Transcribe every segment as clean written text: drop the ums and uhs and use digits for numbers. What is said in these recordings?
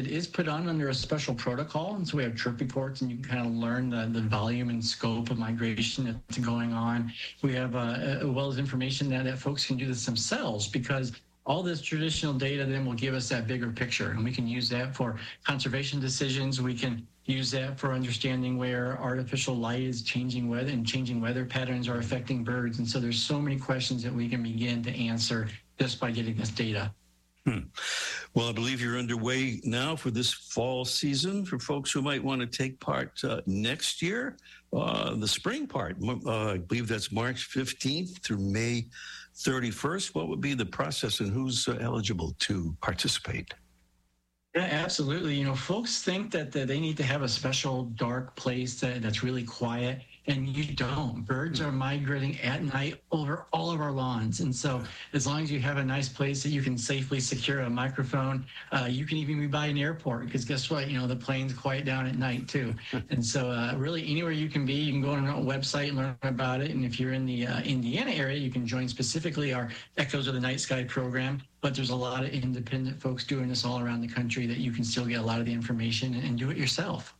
is put on under a special protocol. And so we have trip reports, and you can kind of learn the volume and scope of migration that's going on. We have, as well as information that folks can do this themselves, because all this traditional data then will give us that bigger picture, and we can use that for conservation decisions. We can use that for understanding where artificial light is changing weather, and changing weather patterns are affecting birds. And so there's so many questions that we can begin to answer just by getting this data. Well, I believe you're underway now for this fall season for folks who might want to take part next year. The spring part, I believe that's March 15th through May 31st. What would be the process, and who's eligible to participate? Yeah, absolutely. You know, folks think that they need to have a special dark place that's really quiet, and you don't. Birds are migrating at night over all of our lawns. And so as long as you have a nice place that you can safely secure a microphone, you can even be by an airport, because guess what? You know, the planes quiet down at night too. And so really anywhere you can be, you can go on our website and learn about it. And if you're in the Indiana area, you can join specifically our Echoes of the Night Sky program. But there's a lot of independent folks doing this all around the country that you can still get a lot of the information and do it yourself.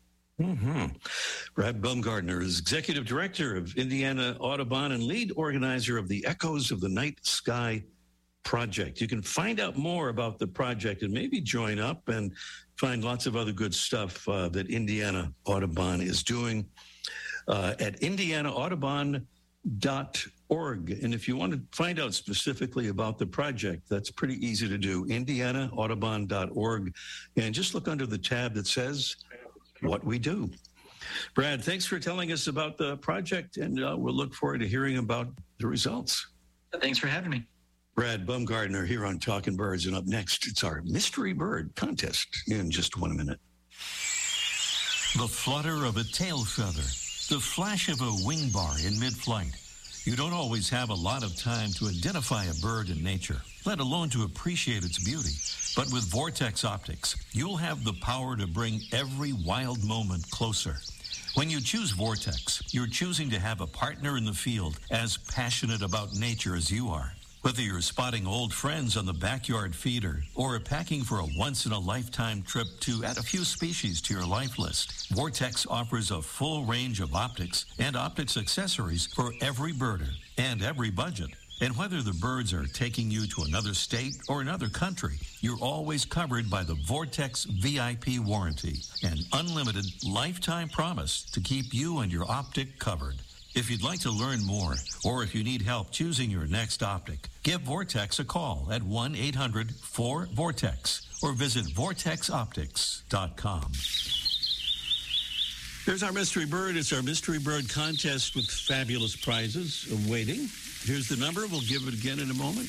Brad Baumgartner is Executive Director of Indiana Audubon and lead organizer of the Echoes of the Night Sky project. You can find out more about the project and maybe join up and find lots of other good stuff that Indiana Audubon is doing at indianaaudubon.org. And if you want to find out specifically about the project, that's pretty easy to do, indianaaudubon.org, and just look under the tab that says What We Do. Brad, thanks for telling us about the project, and we'll look forward to hearing about the results. Thanks for having me. Brad Baumgartner here on Talking Birds, and up next, it's our Mystery Bird contest in just 1 minute. The flutter of a tail feather, the flash of a wing bar in mid-flight. You don't always have a lot of time to identify a bird in nature, let alone to appreciate its beauty. But with Vortex Optics, you'll have the power to bring every wild moment closer. When you choose Vortex, you're choosing to have a partner in the field as passionate about nature as you are. Whether you're spotting old friends on the backyard feeder or packing for a once-in-a-lifetime trip to add a few species to your life list, Vortex offers a full range of optics and optics accessories for every birder and every budget. And whether the birds are taking you to another state or another country, you're always covered by the Vortex VIP warranty, an unlimited lifetime promise to keep you and your optic covered. If you'd like to learn more, or if you need help choosing your next optic, give Vortex a call at 1-800-4VORTEX or visit vortexoptics.com. There's our Mystery Bird. It's our Mystery Bird contest with fabulous prizes awaiting. Here's the number. We'll give it again in a moment.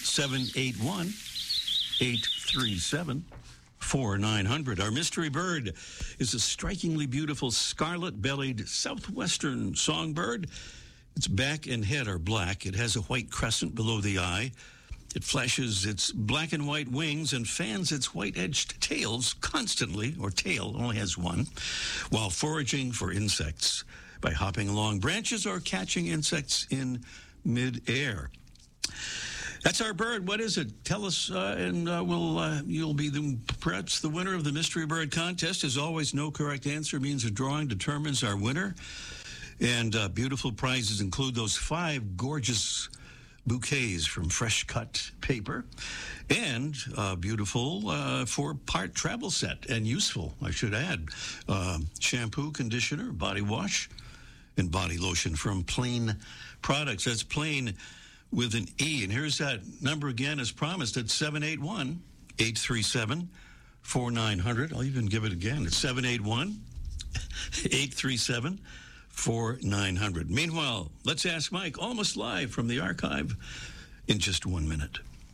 781-837-4900. Our Mystery Bird is a strikingly beautiful scarlet-bellied southwestern songbird. Its back and head are black. It has a white crescent below the eye. It flashes its black and white wings and fans its white-edged tails constantly, or tail only has one, while foraging for insects by hopping along branches or catching insects in mid-air. That's our bird. What is it? Tell us, and you'll be perhaps the winner of the Mystery Bird contest. As always, no correct answer means a drawing determines our winner. And beautiful prizes include those 5 gorgeous bouquets from Fresh Cut Paper, and beautiful 4-part travel set, and useful, I should add, shampoo, conditioner, body wash, and body lotion from Plain Products. That's Plain with an E. And here's that number again, as promised, at 781-837-4900. I'll even give it again. It's 781-837-4900. Meanwhile, let's ask Mike, almost live from the archive, in just 1 minute.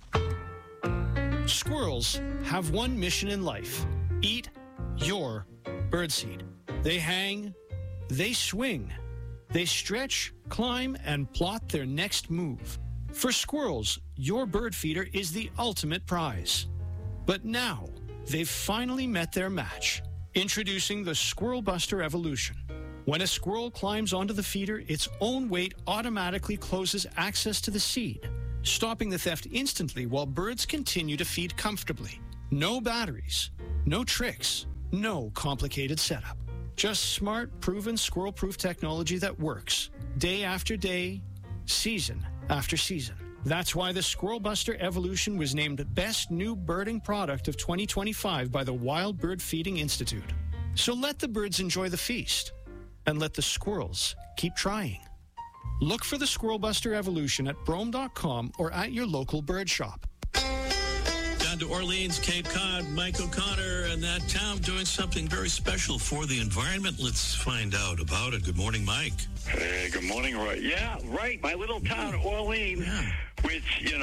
Squirrels have one mission in life: eat your birdseed. They hang, they swing, they stretch, climb, and plot their next move. For squirrels, your bird feeder is the ultimate prize. But now, they've finally met their match. Introducing the Squirrel Buster Evolution. When a squirrel climbs onto the feeder, its own weight automatically closes access to the seed, stopping the theft instantly while birds continue to feed comfortably. No batteries, no tricks, No complicated setup. Just smart, proven squirrel-proof technology that works day after day, season after season. That's why the Squirrel Buster Evolution was named Best New Birding Product of 2025 by the Wild Bird Feeding Institute. So let the birds enjoy the feast, and let the squirrels keep trying. Look for the Squirrel Buster Evolution at Brome.com or at your local bird shop. Down to Orleans, Cape Cod, Mike O'Connor and that town doing something very special for the environment. Let's find out about it. Good morning, Mike. Hey, good morning, Roy. Yeah, right. My little town, Orleans, which, is,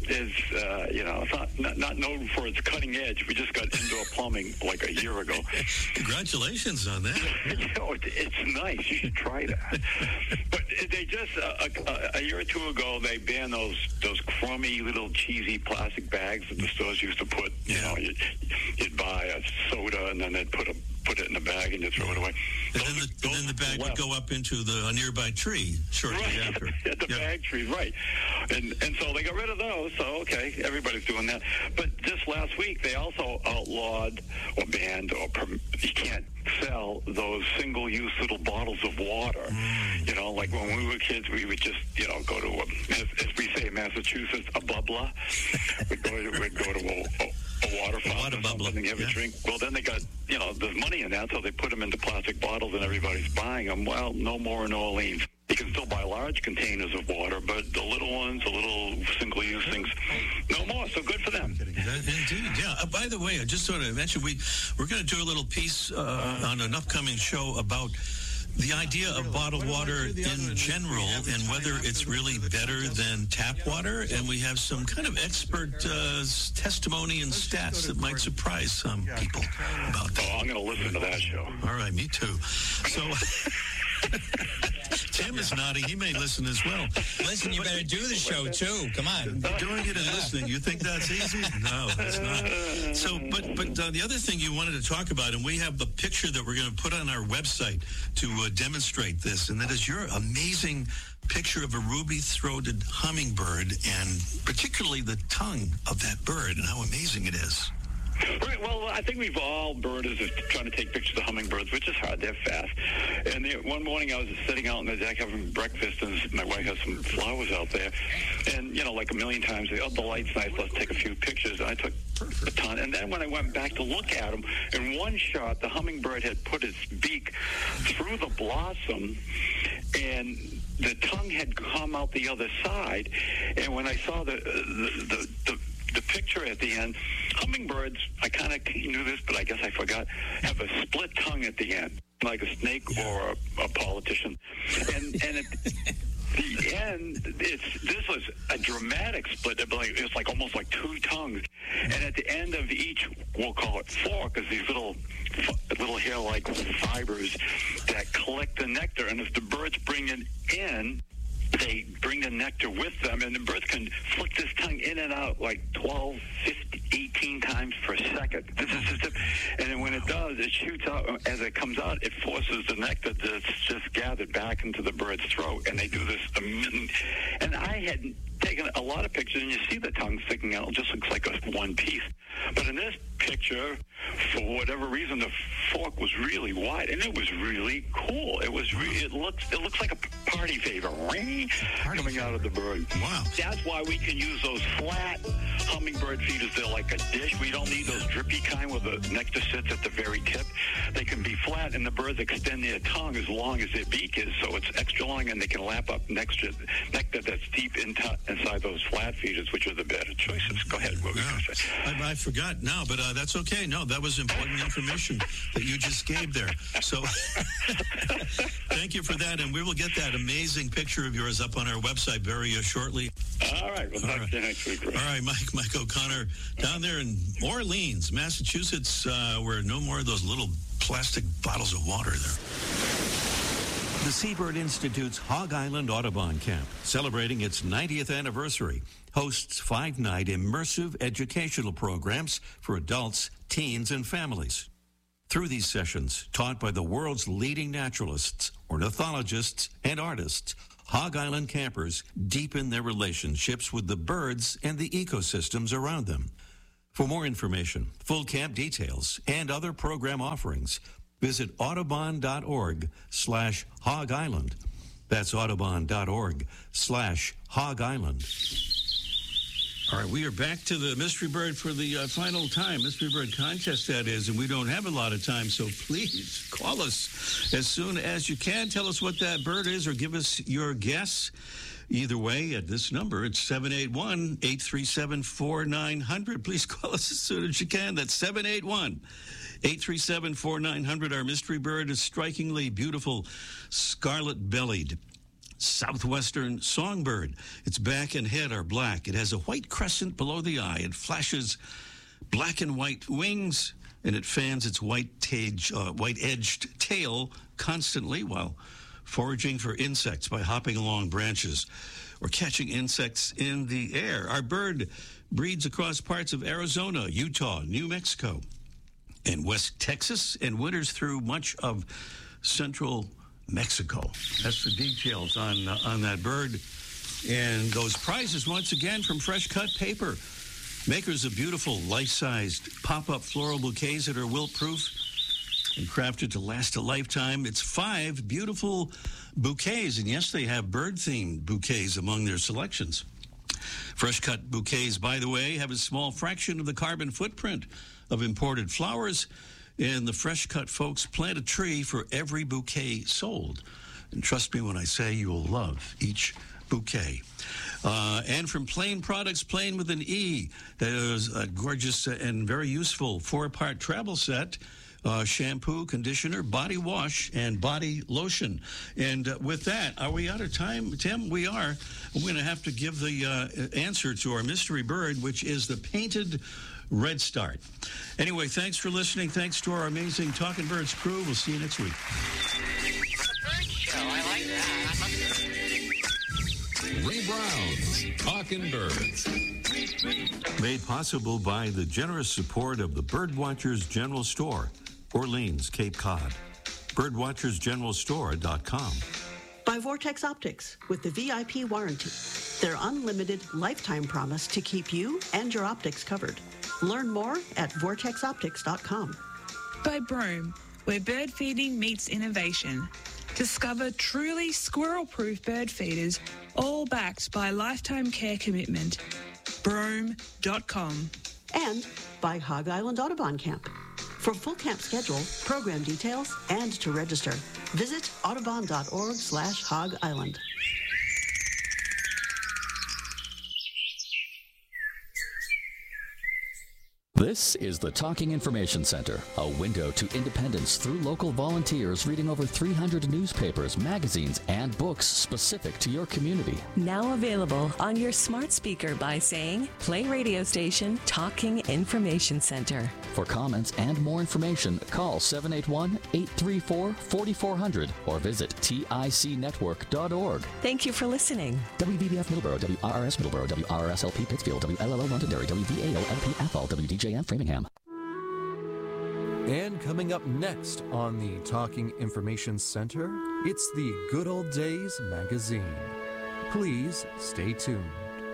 it's not known for its cutting edge. We just got indoor plumbing like a year ago. Congratulations on that. It's nice. You should try that. But they just, a year or two ago, they banned those crummy little cheesy plastic bags that the stores used to put, you'd buy a soda and then they'd put it in a bag and you throw it away. And then the bag would go up into a nearby tree shortly after. At the bag trees, right. And so they got rid of those. So, okay, everybody's doing that. But just last week, they also outlawed or banned or you can't sell those single-use little bottles of water. Like when we were kids, we would just, go to, as we say in Massachusetts, a bubbler. We'd go to a water fountain or something and have a drink. Well, then they got, there's money in that, so they put them into plastic bottles and everybody's buying them. Well, no more in Orleans. You can still buy large containers of water, but the little ones, the little single-use things, no more. So good for them. Indeed, yeah. By the way, I just sort of mentioned we're going to do a little piece on an upcoming show about the idea of bottled water in general and whether it's really better than tap water. And we have some kind of expert testimony and stats that might surprise some people about that. Oh, I'm going to listen to that show. All right, me too. So Tim is nodding. He may listen as well. Listen, you better do the show, too. Come on. Doing it and listening. You think that's easy? No, it's not. So, but the other thing you wanted to talk about, and we have the picture that we're going to put on our website to demonstrate this, and that is your amazing picture of a ruby-throated hummingbird, and particularly the tongue of that bird and how amazing it is. Right. Well, I think we've all birders are trying to take pictures of hummingbirds, which is hard. They're fast. And one morning I was sitting out on the deck having breakfast, and my wife has some flowers out there. And, like a million times, the light's nice, let's take a few pictures. And I took a ton. And then when I went back to look at them, in one shot, the hummingbird had put its beak through the blossom, and the tongue had come out the other side. And when I saw the picture at the end, hummingbirds, I kind of knew this, but I guess I forgot, have a split tongue at the end, like a snake or a politician. And at the end, this was a dramatic split. It's like almost like two tongues. And at the end of each, we'll call it fork, is these little hair-like fibers that collect the nectar. And as the birds bring it in, they bring the nectar with them, and the birds can flick this tongue in and out like 12, 15, 18 times per second. And then when it does, it shoots out. As it comes out, it forces the nectar that's just gathered back into the bird's throat, and they do this. And I had taken a lot of pictures, and you see the tongue sticking out. It just looks like one piece. But in this picture, for whatever reason, the fork was really wide, and it was really cool. It looks like a party favor coming out of the bird. Wow. That's why we can use those flat hummingbird feeders. They're like a dish. We don't need those drippy kind where the nectar sits at the very tip. They can be flat, and the birds extend their tongue as long as their beak is, so it's extra long, and they can lap up nectar that's deep inside those flat feeders, which are the better choices. Go ahead. What were you going to say? I forgot now, but that's okay. No, that was important information that you just gave there. So thank you for that, and we will get that amazing picture of yours up on our website very shortly. All right. We'll talk to you next week. Right? All right, Mike O'Connor, down there in Orleans, Massachusetts, where no more of those little plastic bottles of water there. The Seabird Institute's Hog Island Audubon Camp, celebrating its 90th anniversary, hosts 5-night immersive educational programs for adults, teens, and families. Through these sessions, taught by the world's leading naturalists, ornithologists, and artists, Hog Island campers deepen their relationships with the birds and the ecosystems around them. For more information, full camp details, and other program offerings, visit audubon.org/Hog Island. That's audubon.org/Hog Island. All right, we are back to the Mystery Bird for the final time. Mystery Bird contest, that is, and we don't have a lot of time, so please call us as soon as you can. Tell us what that bird is or give us your guess. Either way, at this number, it's 781-837-4900. Please call us as soon as you can. That's 781-837-4900. Our mystery bird is strikingly beautiful, scarlet-bellied southwestern songbird. Its back and head are black. It has a white crescent below the eye. It flashes black and white wings, and it fans its white-edged tail constantly while foraging for insects by hopping along branches or catching insects in the air. Our bird breeds across parts of Arizona, Utah, New Mexico, and West Texas, and winters through much of central Mexico. That's the details on that bird. And those prizes, once again, from Fresh Cut Paper, makers of beautiful life-sized pop-up floral bouquets that are wilt-proof and crafted to last a lifetime. It's 5 beautiful bouquets, and yes, they have bird-themed bouquets among their selections. Fresh Cut bouquets, by the way, have a small fraction of the carbon footprint of imported flowers, and the Fresh Cut folks plant a tree for every bouquet sold. And trust me when I say you will love each bouquet. And from Plain Products, Plain with an E, that is a gorgeous and very useful 4-part travel set. Shampoo, conditioner, body wash, and body lotion. And with that, are we out of time, Tim? We are. I'm going to have to give the answer to our mystery bird, which is the painted redstart. Anyway, thanks for listening. Thanks to our amazing Talking Birds crew. We'll see you next week. The Bird Show. I like that. Ray Brown's Talking Birds. Made possible by the generous support of the Birdwatchers General Store, Orleans, Cape Cod. Birdwatchersgeneralstore.com. By Vortex Optics with the VIP warranty. Their unlimited lifetime promise to keep you and your optics covered. Learn more at vortexoptics.com. By Broom, where bird feeding meets innovation. Discover truly squirrel-proof bird feeders, all backed by lifetime care commitment. Broom.com. And by Hog Island Audubon Camp. For full camp schedule, program details, and to register, visit audubon.org/Hog Island. This is the Talking Information Center, a window to independence through local volunteers reading over 300 newspapers, magazines, and books specific to your community. Now available on your smart speaker by saying, play radio station Talking Information Center. For comments and more information, call 781-834-4400 or visit ticnetwork.org. Thank you for listening. WVBF Middleborough, WRRS Middleborough, WRSLP Pittsfield, WLLO Londonderry, WVAO-LP Athol, WDJM Framingham. And coming up next on the Talking Information Center, it's the Good Old Days magazine. Please stay tuned.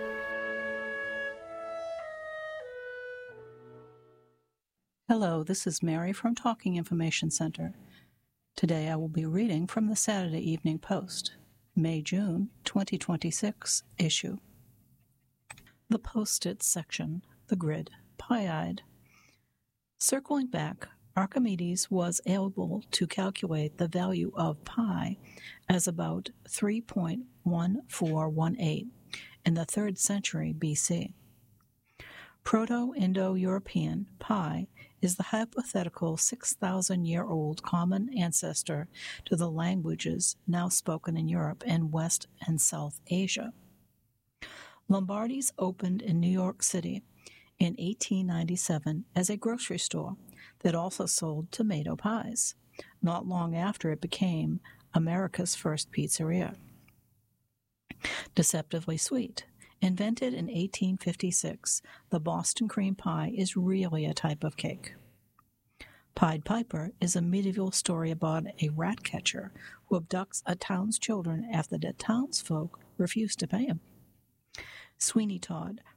Hello, this is Mary from Talking Information Center. Today I will be reading from the Saturday Evening Post, May-June 2026 issue. The Post-it section, the grid, pie-eyed. Circling back, Archimedes was able to calculate the value of pi as about 3.1418 in the 3rd century BC. Proto-Indo-European pi is the hypothetical 6,000-year-old common ancestor to the languages now spoken in Europe and West and South Asia. Lombardi's opened in New York City in 1897 as a grocery store that also sold tomato pies. Not long after, it became America's first pizzeria. Deceptively sweet. Invented in 1856, the Boston cream pie is really a type of cake. Pied Piper is a medieval story about a rat catcher who abducts a town's children after the townsfolk refuse to pay him. Sweeney Todd,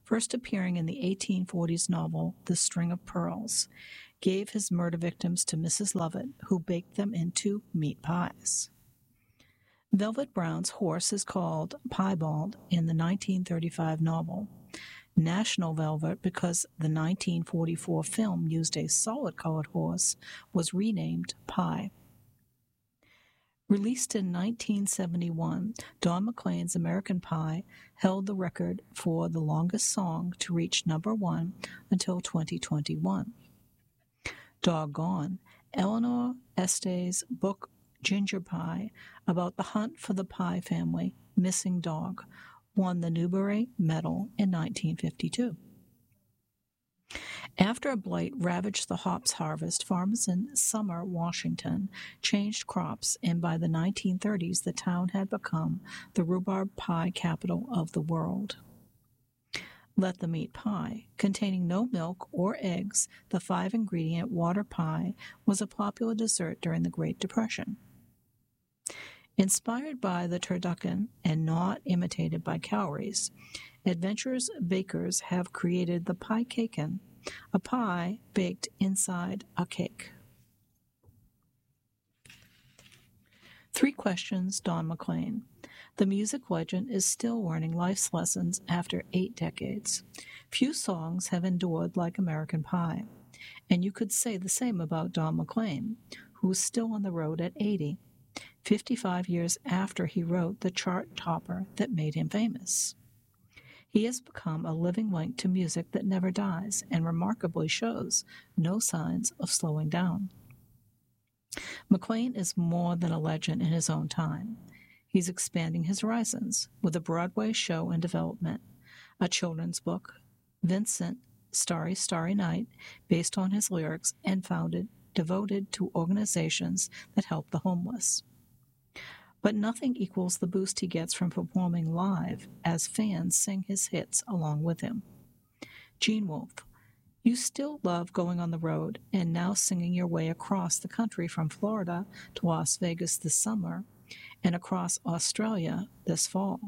first appearing in the 1840s novel The String of Pearls, gave his murder victims to Mrs. Lovett, who baked them into meat pies. Velvet Brown's horse is called Piebald in the 1935 novel. National Velvet, because the 1944 film used a solid-colored horse, was renamed Pie. Released in 1971, Don McLean's American Pie held the record for the longest song to reach number 1 until 2021. Doggone, Eleanor Estes' book Ginger Pie, about the hunt for the Pie family missing dog, won the Newbery Medal in 1952. After a blight ravaged the hops harvest, farmers in Summer, Washington, changed crops, and by the 1930s the town had become the rhubarb pie capital of the world. Let them eat pie. Containing no milk or eggs, the 5-ingredient water pie was a popular dessert during the Great Depression. Inspired by the turducken and not imitated by calories, adventurous bakers have created the pie caken, a pie baked inside a cake. 3 questions, Don McLean. The music legend is still learning life's lessons after 8 decades. Few songs have endured like American Pie, and you could say the same about Don McLean, who is still on the road at 80, 55 years after he wrote the chart topper that made him famous. He has become a living link to music that never dies and remarkably shows no signs of slowing down. McLean is more than a legend in his own time. He's expanding his horizons with a Broadway show in development, a children's book, Vincent, Starry, Starry Night, based on his lyrics and devoted to organizations that help the homeless. But nothing equals the boost he gets from performing live as fans sing his hits along with him. Gene Wolfe, you still love going on the road and now singing your way across the country from Florida to Las Vegas this summer and across Australia this fall.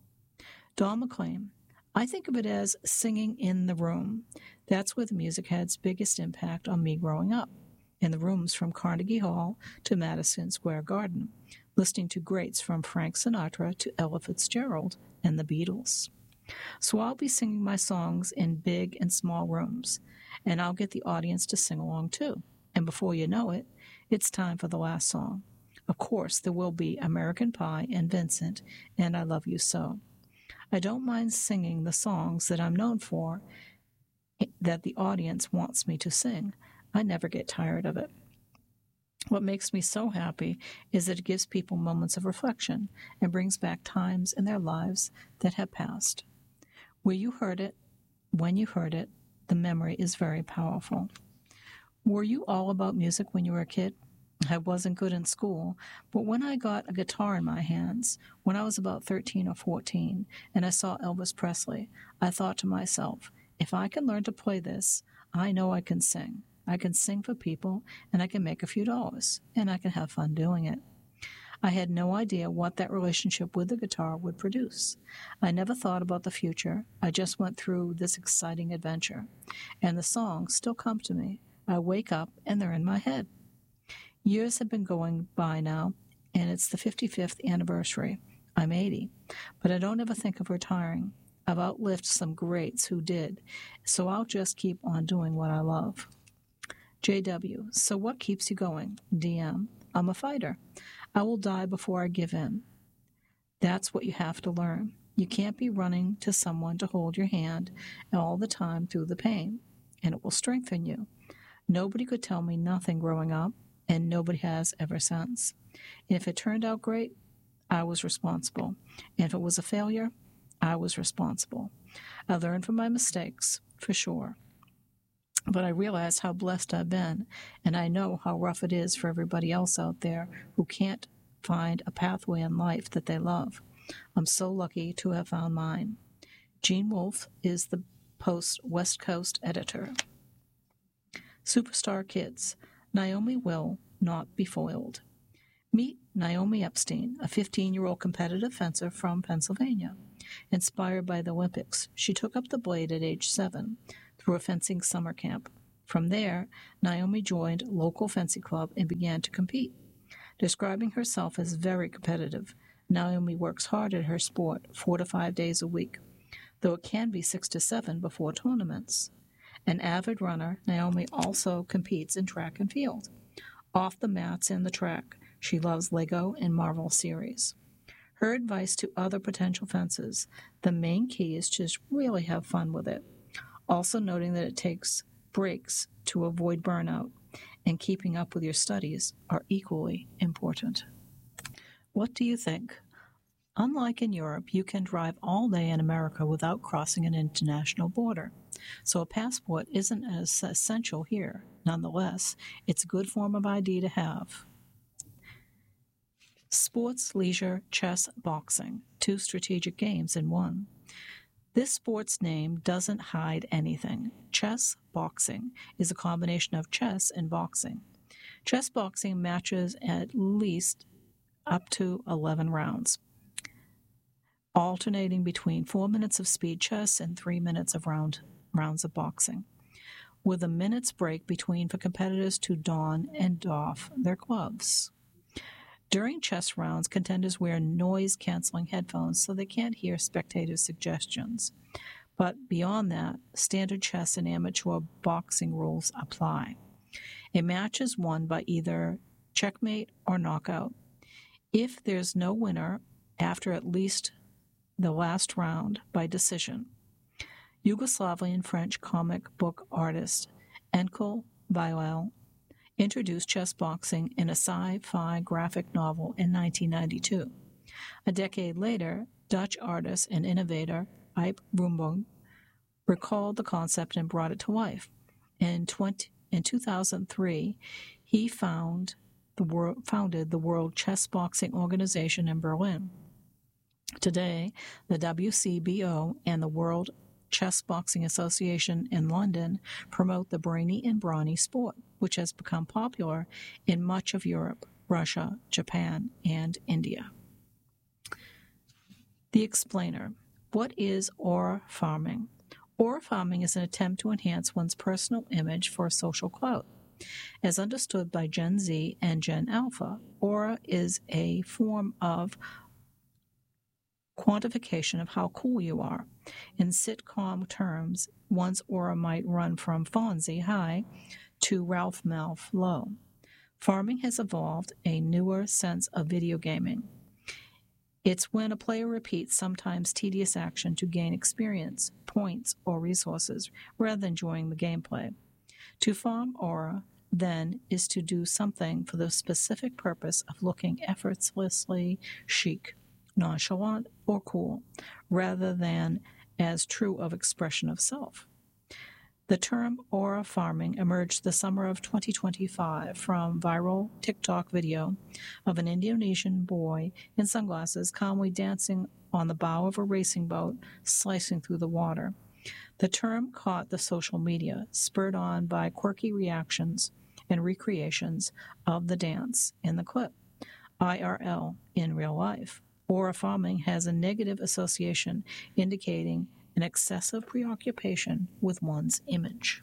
Don McLean, I think of it as singing in the room. That's where the music had its biggest impact on me growing up, in the rooms from Carnegie Hall to Madison Square Garden, listening to greats from Frank Sinatra to Ella Fitzgerald and the Beatles. So I'll be singing my songs in big and small rooms, and I'll get the audience to sing along too. And before you know it, it's time for the last song. Of course, there will be American Pie and Vincent, and I Love You So. I don't mind singing the songs that I'm known for, that the audience wants me to sing. I never get tired of it. What makes me so happy is that it gives people moments of reflection and brings back times in their lives that have passed. Where you heard it, when you heard it, the memory is very powerful. Were you all about music when you were a kid? I wasn't good in school, but when I got a guitar in my hands, when I was about 13 or 14, and I saw Elvis Presley, I thought to myself, if I can learn to play this, I know I can sing. I can sing for people, and I can make a few dollars, and I can have fun doing it. I had no idea what that relationship with the guitar would produce. I never thought about the future. I just went through this exciting adventure, and the songs still come to me. I wake up, and they're in my head. Years have been going by now, and it's the 55th anniversary. I'm 80, but I don't ever think of retiring. I've outlived some greats who did, so I'll just keep on doing what I love. JW, so what keeps you going? DM, I'm a fighter. I will die before I give in. That's what you have to learn. You can't be running to someone to hold your hand all the time through the pain, and it will strengthen you. Nobody could tell me nothing growing up, and nobody has ever since. And if it turned out great, I was responsible. And if it was a failure, I was responsible. I learned from my mistakes, for sure. But I realize how blessed I've been, and I know how rough it is for everybody else out there who can't find a pathway in life that they love. I'm so lucky to have found mine. Gene Wolfe is the Post West Coast editor. Superstar Kids, Naomi will not be foiled. Meet Naomi Epstein, a 15-year-old competitive fencer from Pennsylvania. Inspired by the Olympics, she took up the blade at age 7 through a fencing summer camp. From there, Naomi joined local fencing club and began to compete. Describing herself as very competitive, Naomi works hard at her sport 4 to 5 days a week, though it can be 6 to 7 before tournaments. An avid runner, Naomi also competes in track and field. Off the mats and the track, she loves Lego and Marvel series. Her advice to other potential fencers: the main key is to just really have fun with it. Also noting that it takes breaks to avoid burnout, and keeping up with your studies are equally important. What do you think? Unlike in Europe, you can drive all day in America without crossing an international border, so a passport isn't as essential here. Nonetheless, it's a good form of ID to have. Sports, leisure, chess, boxing, 2 strategic games in one. This sport's name doesn't hide anything. Chess boxing is a combination of chess and boxing. Chess boxing matches at least up to 11 rounds, alternating between 4 minutes of speed chess and 3 minutes of rounds of boxing, with a minute's break between for competitors to don and doff their gloves. During chess rounds, contenders wear noise-canceling headphones so they can't hear spectators' suggestions. But beyond that, standard chess and amateur boxing rules apply. A match is won by either checkmate or knockout. If there's no winner after at least the last round by decision. Yugoslavian French comic book artist Enkel Bilal introduced chess boxing in a sci-fi graphic novel in 1992. A decade later, Dutch artist and innovator Iep Broomboom recalled the concept and brought it to life. In 2003, he founded the World Chess Boxing Organization in Berlin. Today, the WCBO and the World Chess Boxing Association in London promote the brainy and brawny sport, which has become popular in much of Europe, Russia, Japan, and India. The explainer. What is aura farming? Aura farming is an attempt to enhance one's personal image for social clout. As understood by Gen Z and Gen Alpha, aura is a form of quantification of how cool you are. In sitcom terms, one's aura might run from Fonzie high to Ralph Malph low. Farming has evolved a newer sense of video gaming. It's when a player repeats sometimes tedious action to gain experience, points, or resources, rather than enjoying the gameplay. To farm aura, then, is to do something for the specific purpose of looking effortlessly chic, nonchalant, or cool, rather than as true of expression of self. The term aura farming emerged the summer of 2025 from viral TikTok video of an Indonesian boy in sunglasses calmly dancing on the bow of a racing boat, slicing through the water. The term caught the social media, spurred on by quirky reactions and recreations of the dance in the clip. IRL, in real life. Aura farming has a negative association indicating an excessive preoccupation with one's image.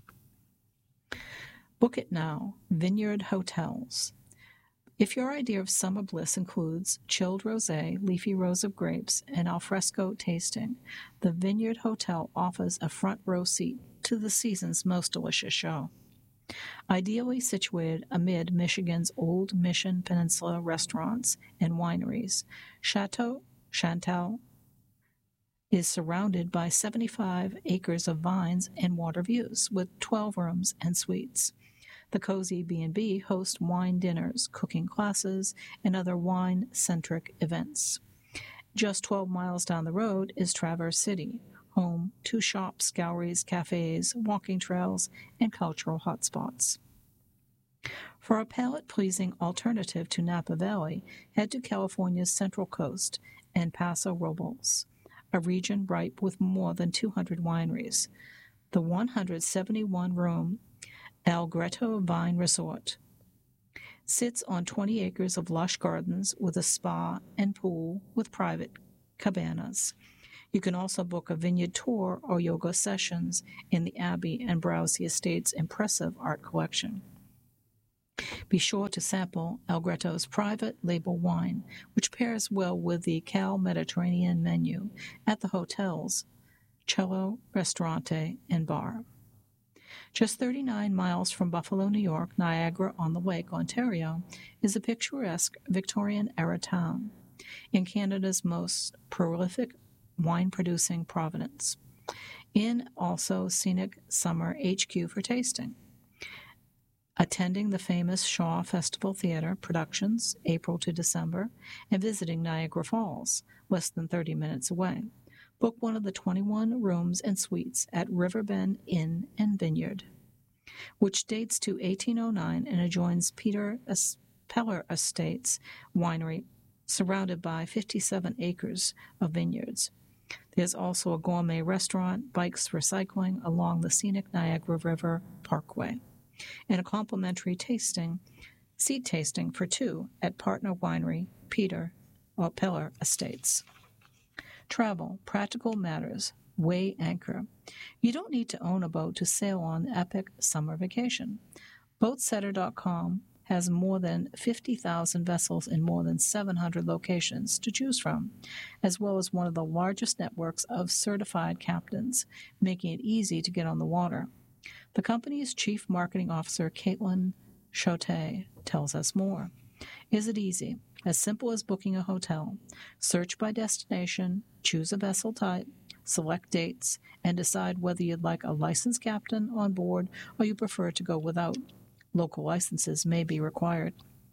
Book it now. Vineyard Hotels. If your idea of summer bliss includes chilled rosé, leafy rose of grapes, and alfresco tasting, the Vineyard Hotel offers a front row seat to the season's most delicious show. Ideally situated amid Michigan's old Mission Peninsula restaurants and wineries, Chateau Chantal is surrounded by 75 acres of vines and water views with 12 rooms and suites. The Cozy B&B hosts wine dinners, cooking classes, and other wine-centric events. Just 12 miles down the road is Traverse City, home to shops, galleries, cafes, walking trails, and cultural hotspots. For a palate-pleasing alternative to Napa Valley, head to California's Central Coast and Paso Robles, a region ripe with more than 200 wineries. The 171-room El Greto Vine Resort, Sits on 20 acres of lush gardens with a spa and pool with private cabanas. You can also book a vineyard tour or yoga sessions in the Abbey and browse the estate's impressive art collection. Be sure to sample El Greto's private label wine, which pairs well with the Cal Mediterranean menu at the hotel's Cello Ristorante and Bar. Just 39 miles from Buffalo, New York, Niagara-on-the-Lake, Ontario, is a picturesque Victorian-era town in Canada's most prolific wine-producing province, in also scenic summer HQ for tasting. Attending the famous Shaw Festival Theatre productions, April to December, and visiting Niagara Falls, less than 30 minutes away. Book one of the 21 rooms and suites at Riverbend Inn and Vineyard, which dates to 1809 and adjoins Peter Peller Estates Winery, surrounded by 57 acres of vineyards. There's also a gourmet restaurant, bikes for cycling along the scenic Niagara River Parkway, and a complimentary seed tasting for two at Partner Winery, Peter Peller Estates. Travel, practical matters, weigh anchor. You don't need to own a boat to sail on the epic summer vacation. Boatsetter.com has more than 50,000 vessels in more than 700 locations to choose from, as well as one of the largest networks of certified captains, making it easy to get on the water. The company's Chief Marketing Officer, Caitlin Chote, tells us more. Is it easy? As simple as booking a hotel. Search by destination, choose a vessel type, select dates, and decide whether you'd like a licensed captain on board or you prefer to go without. Local licenses may be required.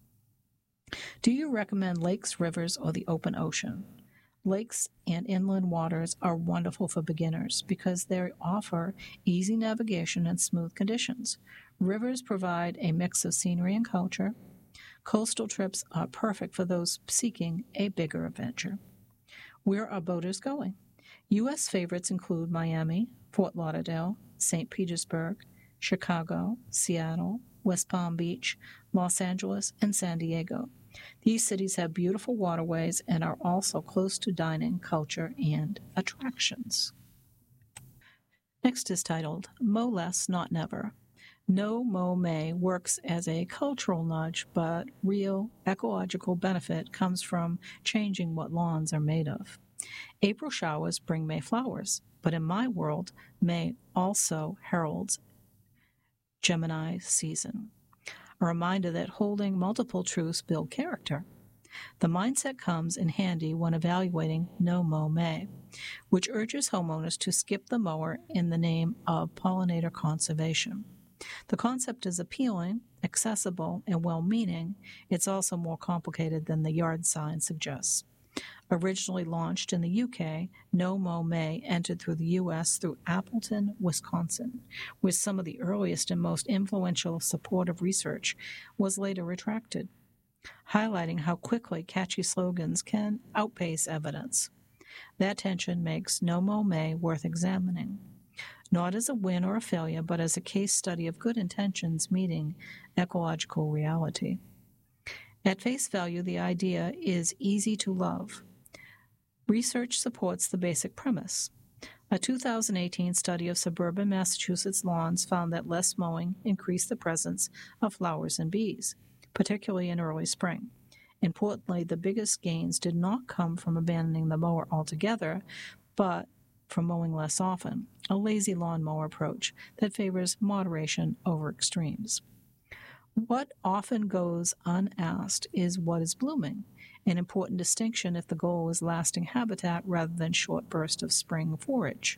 Do you recommend lakes, rivers, or the open ocean? Lakes and inland waters are wonderful for beginners because they offer easy navigation and smooth conditions. Rivers provide a mix of scenery and culture. Coastal trips are perfect for those seeking a bigger adventure. Where are boaters going? U.S. favorites include Miami, Fort Lauderdale, St. Petersburg, Chicago, Seattle, West Palm Beach, Los Angeles, and San Diego. These cities have beautiful waterways and are also close to dining, culture, and attractions. Next is titled, Mow Less, Not Never. No Mow May works as a cultural nudge, but real ecological benefit comes from changing what lawns are made of. April showers bring May flowers, but in my world, May also heralds Gemini season. A reminder that holding multiple truths build character. The mindset comes in handy when evaluating No Mow May, which urges homeowners to skip the mower in the name of pollinator conservation. The concept is appealing, accessible, and well-meaning. It's also more complicated than the yard sign suggests. Originally launched in the UK, No Mow May entered through the U.S. through Appleton, Wisconsin, where some of the earliest and most influential supportive research was later retracted, highlighting how quickly catchy slogans can outpace evidence. That tension makes No Mow May worth examining, not as a win or a failure, but as a case study of good intentions meeting ecological reality. At face value, the idea is easy to love. Research supports the basic premise. A 2018 study of suburban Massachusetts lawns found that less mowing increased the presence of flowers and bees, particularly in early spring. Importantly, the biggest gains did not come from abandoning the mower altogether, but from mowing less often, a lazy lawnmower approach that favors moderation over extremes. What often goes unasked is what is blooming, an important distinction if the goal is lasting habitat rather than short burst of spring forage.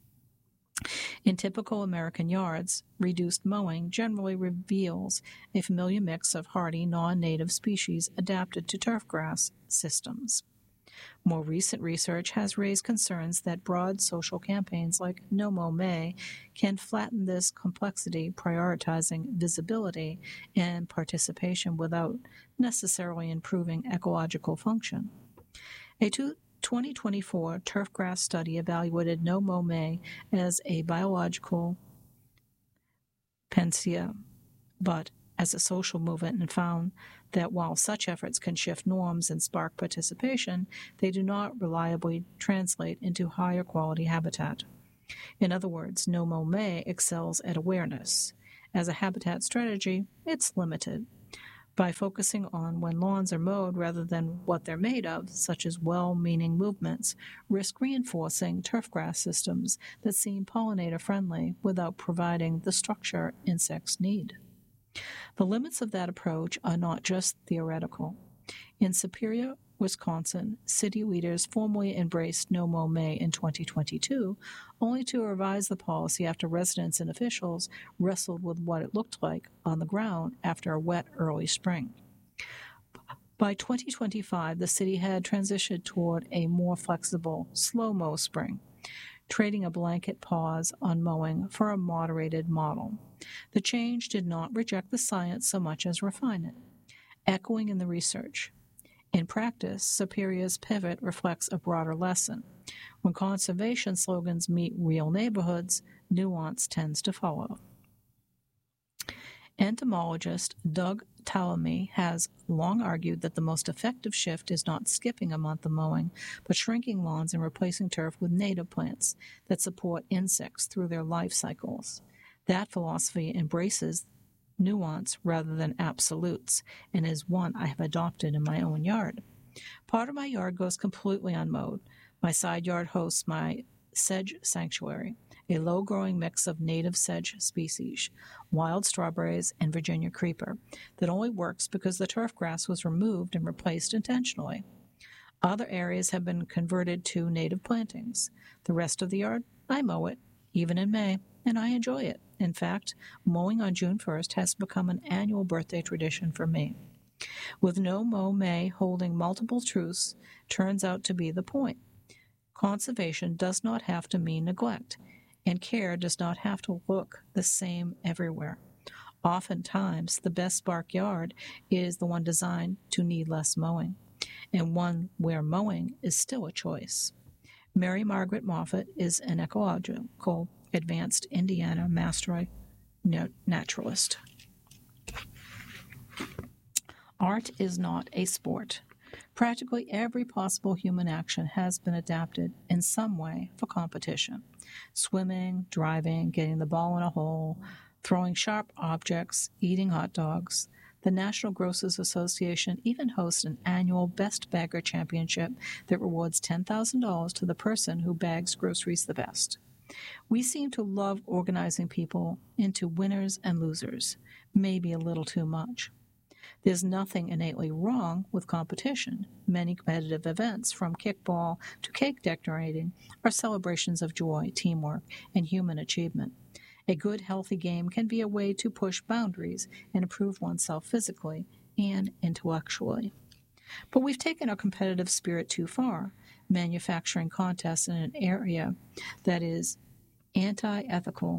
In typical American yards, reduced mowing generally reveals a familiar mix of hardy, non-native species adapted to turfgrass systems. More recent research has raised concerns that broad social campaigns like No Mow May can flatten this complexity, prioritizing visibility and participation without necessarily improving ecological function. A 2024 turfgrass study evaluated No Mow May as a biological panacea, but as a social movement and found that while such efforts can shift norms and spark participation, they do not reliably translate into higher quality habitat. In other words, No Mow May excels at awareness. As a habitat strategy, it's limited. By focusing on when lawns are mowed rather than what they're made of, such as well-meaning movements, risk reinforcing turfgrass systems that seem pollinator-friendly without providing the structure insects need. The limits of that approach are not just theoretical. In Superior, Wisconsin, city leaders formally embraced No Mow May in 2022, only to revise the policy after residents and officials wrestled with what it looked like on the ground after a wet early spring. By 2025, the city had transitioned toward a more flexible, slow-mow spring, trading a blanket pause on mowing for a moderated model. The change did not reject the science so much as refine it, echoing in the research. In practice, Superior's pivot reflects a broader lesson. When conservation slogans meet real neighborhoods, nuance tends to follow. Entomologist Doug Tallamy has long argued that the most effective shift is not skipping a month of mowing, but shrinking lawns and replacing turf with native plants that support insects through their life cycles. That philosophy embraces nuance rather than absolutes, and is one I have adopted in my own yard. Part of my yard goes completely unmowed. My side yard hosts my sedge sanctuary, a low-growing mix of native sedge species, wild strawberries, and Virginia creeper, that only works because the turf grass was removed and replaced intentionally. Other areas have been converted to native plantings. The rest of the yard, I mow it, even in May, and I enjoy it. In fact, mowing on June 1st has become an annual birthday tradition for me. With No Mow May holding multiple truths turns out to be the point. Conservation does not have to mean neglect, and care does not have to look the same everywhere. Oftentimes, the best backyard is the one designed to need less mowing, and one where mowing is still a choice. Mary Margaret Moffat is an ecological advanced Indiana master naturalist. Art is not a sport. Practically every possible human action has been adapted in some way for competition. Swimming, driving, getting the ball in a hole, throwing sharp objects, eating hot dogs. The National Grocers Association even hosts an annual Best Bagger Championship that rewards $10,000 to the person who bags groceries the best. We seem to love organizing people into winners and losers, maybe a little too much. There's nothing innately wrong with competition. Many competitive events, from kickball to cake decorating, are celebrations of joy, teamwork, and human achievement. A good, healthy game can be a way to push boundaries and improve oneself physically and intellectually. But we've taken our competitive spirit too far, manufacturing contests in an area that is anti-ethical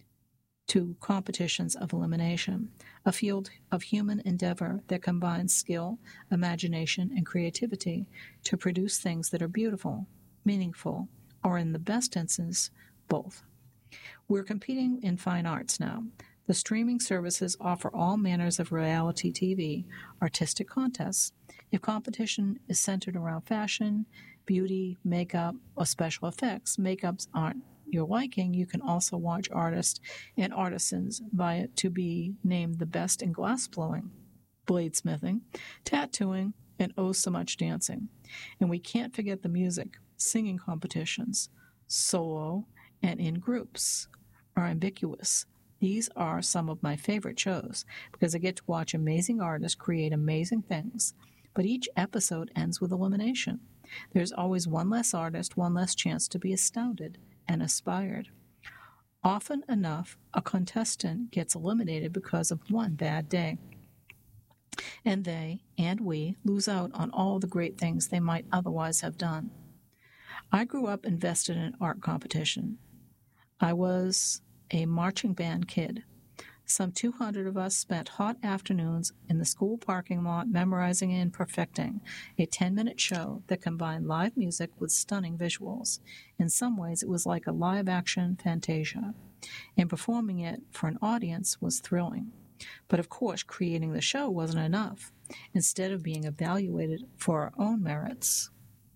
to competitions of elimination, a field of human endeavor that combines skill, imagination, and creativity to produce things that are beautiful, meaningful, or in the best instance, both. We're competing in fine arts now. The streaming services offer all manners of reality TV, artistic contests. If competition is centered around fashion, beauty, makeup, or special effects, makeups aren't your liking, you can also watch artists and artisans vie to be named the best in glass blowing, bladesmithing, tattooing, and oh so much dancing. And we can't forget the music. Singing competitions, solo and in groups, are ambiguous. These are some of my favorite shows because I get to watch amazing artists create amazing things, but each episode ends with elimination. There's always one less artist, one less chance to be astounded and aspired. Often enough, a contestant gets eliminated because of one bad day. And they, and we, lose out on all the great things they might otherwise have done. I grew up invested in art competition. I was a marching band kid. Some 200 of us spent hot afternoons in the school parking lot memorizing and perfecting a 10-minute show that combined live music with stunning visuals. In some ways, it was like a live-action Fantasia, and performing it for an audience was thrilling. But of course, creating the show wasn't enough. Instead of being evaluated for our own merits,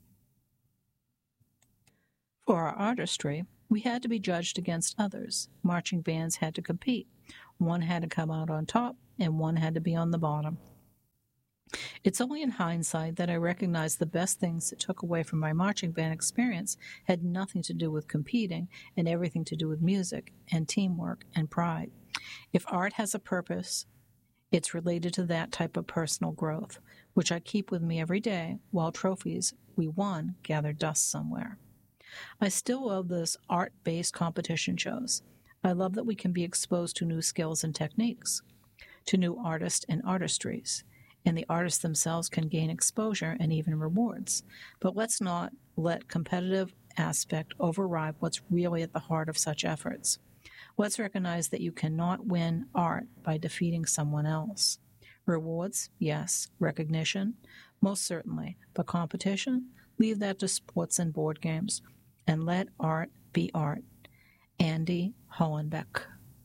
for our artistry, we had to be judged against others. Marching bands had to compete. One had to come out on top, and one had to be on the bottom. It's only in hindsight that I recognize the best things that took away from my marching band experience had nothing to do with competing and everything to do with music and teamwork and pride. If art has a purpose, it's related to that type of personal growth, which I keep with me every day, while trophies we won gather dust somewhere. I still love this art-based competition shows. I love that we can be exposed to new skills and techniques, to new artists and artistries, and the artists themselves can gain exposure and even rewards. But let's not let competitive aspect override what's really at the heart of such efforts. Let's recognize that you cannot win art by defeating someone else. Rewards, yes. Recognition, most certainly. But competition, leave that to sports and board games. And let art be art. Andy Hollenbeck.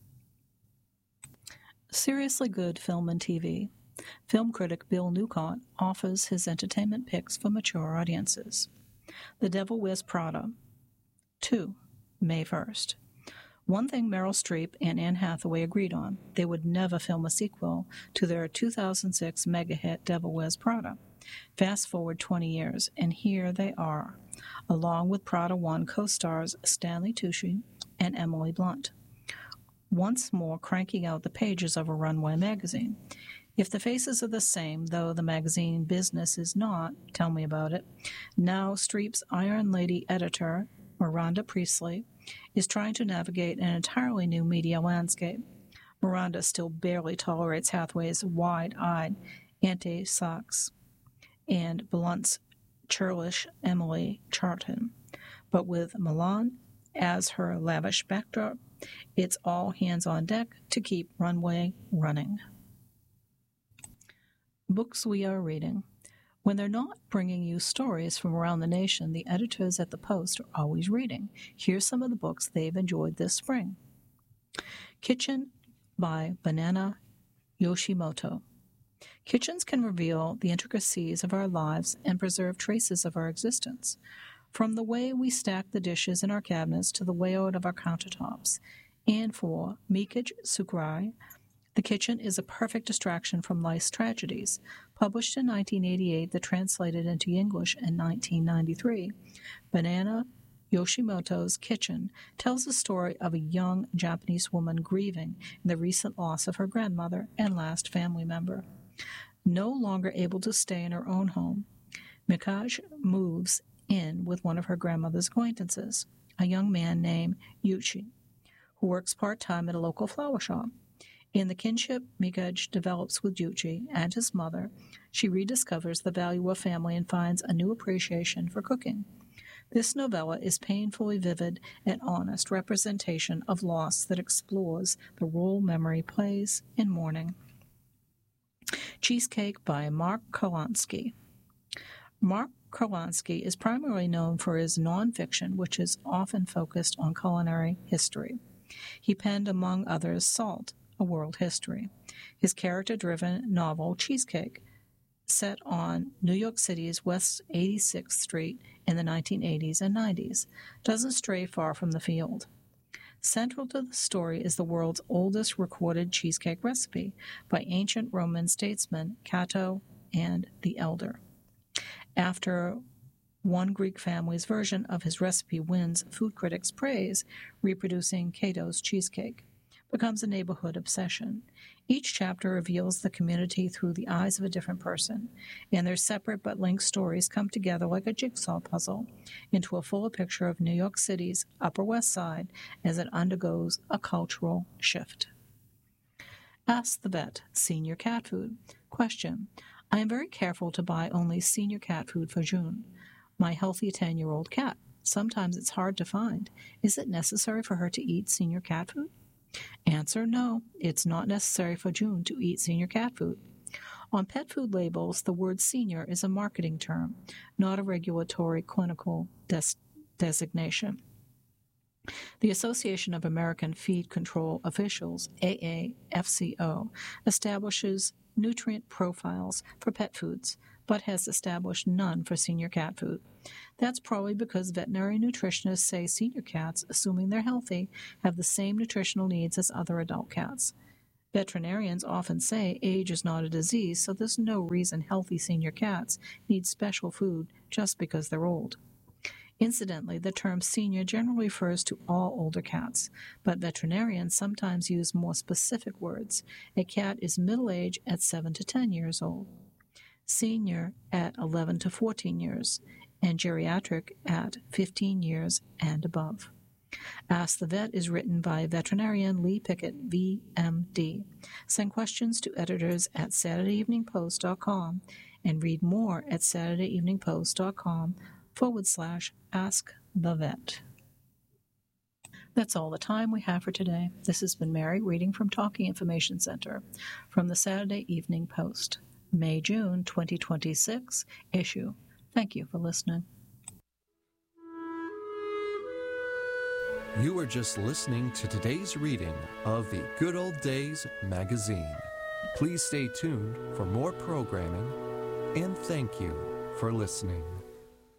Seriously good film and TV. Film critic Bill Newcott offers his entertainment picks for mature audiences. The Devil Wears Prada. 2. May 1st. One thing Meryl Streep and Anne Hathaway agreed on, they would never film a sequel to their 2006 mega hit Devil Wears Prada. Fast forward 20 years, and here they are, along with Prada 1 co-stars Stanley Tucci and Emily Blunt, once more cranking out the pages of a runway magazine. If the faces are the same, though the magazine business is not, tell me about it. Now Streep's Iron Lady editor, Miranda Priestley, is trying to navigate an entirely new media landscape. Miranda still barely tolerates Hathaway's wide-eyed anti-socks and Blunt's churlish Emily Charlton. But with Milan as her lavish backdrop, it's all hands on deck to keep runway running. Books we are reading. When they're not bringing you stories from around the nation, the editors at the Post are always reading. Here's some of the books they've enjoyed this spring. Kitchen by Banana Yoshimoto. Kitchens can reveal the intricacies of our lives and preserve traces of our existence, from the way we stack the dishes in our cabinets to the layout of our countertops. And for Mikage Sakurai, the kitchen is a perfect distraction from life's tragedies. Published in 1988, that translated into English in 1993, Banana Yoshimoto's Kitchen tells the story of a young Japanese woman grieving the recent loss of her grandmother and last family member. No longer able to stay in her own home, Mikage moves in with one of her grandmother's acquaintances, a young man named Yuichi, who works part-time at a local flower shop. In the kinship Mikage develops with Yuichi and his mother, she rediscovers the value of family and finds a new appreciation for cooking. This novella is painfully vivid and honest representation of loss that explores the role memory plays in mourning. Cheesecake by Mark Kurlansky. Mark Kurlansky is primarily known for his nonfiction, which is often focused on culinary history. He penned, among others, Salt, A World History. His character-driven novel, Cheesecake, set on New York City's West 86th Street in the 1980s and 90s, doesn't stray far from the field. Central to the story is the world's oldest recorded cheesecake recipe by ancient Roman statesmen Cato and the Elder. After one Greek family's version of his recipe wins food critics' praise, reproducing Cato's cheesecake becomes a neighborhood obsession. Each chapter reveals the community through the eyes of a different person, and their separate but linked stories come together like a jigsaw puzzle into a fuller picture of New York City's Upper West Side as it undergoes a cultural shift. Ask the Vet, Senior Cat Food. Question: I am very careful to buy only senior cat food for June, my healthy 10-year-old cat. Sometimes it's hard to find. Is it necessary for her to eat senior cat food? Answer: no, it's not necessary for June to eat senior cat food. On pet food labels, the word senior is a marketing term, not a regulatory clinical designation. The Association of American Feed Control Officials, AAFCO, establishes nutrient profiles for pet foods, but has established none for senior cat food. That's probably because veterinary nutritionists say senior cats, assuming they're healthy, have the same nutritional needs as other adult cats. Veterinarians often say age is not a disease, so there's no reason healthy senior cats need special food just because they're old. Incidentally, the term senior generally refers to all older cats, but veterinarians sometimes use more specific words. A cat is middle-aged at 7 to 10 years old, senior at 11 to 14 years, and geriatric at 15 years and above. Ask the Vet is written by veterinarian Lee Pickett, VMD. Send questions to editors at SaturdayEveningPost.com and read more at SaturdayEveningPost.com/Ask the Vet. That's all the time we have for today. This has been Mary reading from Talking Information Center from the Saturday Evening Post, May-June 2026 issue. Thank you for listening. You were just listening to today's reading of the Good Old Days magazine. Please stay tuned for more programming, and thank you for listening.